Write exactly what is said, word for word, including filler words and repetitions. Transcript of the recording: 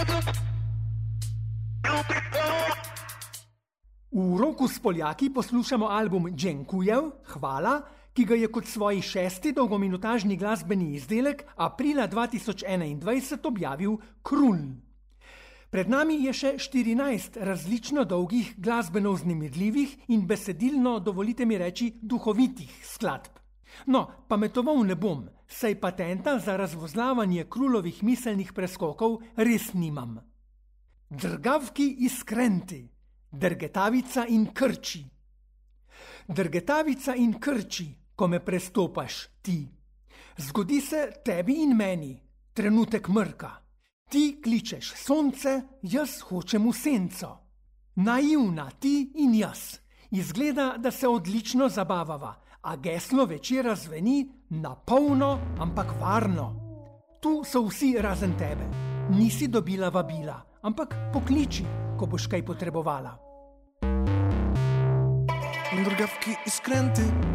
V Roku s Poljaki poslušamo album Dženkujev, Hvala, ki ga je kot svoj šesti dolgominutažni glasbeni izdelek aprila dva tisoč enaindvajset objavil Kruln. Pred nami je še štirinajst različno dolgih, glasbeno vznemirljivih in besedilno, dovolite mi reči, duhovitih skladb. No, pametoval ne bom, saj patenta za razvozlavanje Krulovih miselnih preskokov res nimam. Drgavki iskrenti, drgetavica in krči. Drgetavica in krči, ko me prestopaš ti. Zgodi se tebi in meni, trenutek mrka. Ti kličeš sonce, jaz hočem v senco. Naivna ti in jaz. Izgleda, da se odlično zabavava, a geslo večera zveni na polno, ampak varno. Tu so vsi razen tebe. Nisi dobila vabila, ampak pokliči, ko boš kaj potrebovala. Drgavki iskrenti,